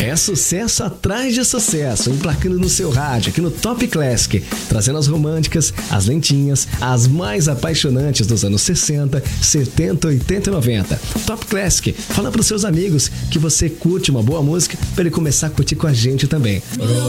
É sucesso atrás de sucesso, emplacando no seu rádio, aqui no Top Classic, trazendo as românticas, as lentinhas, as mais apaixonantes dos anos 60, 70, 80 e 90. Top Classic, fala pros seus amigos que você curte uma boa música para ele começar a curtir com a gente também.